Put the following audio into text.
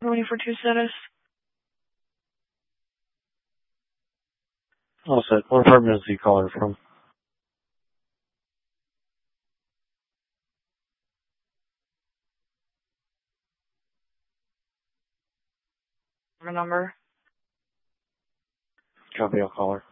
24-2 status. All set. What apartment is he calling from? Number. Copy, I'll call her.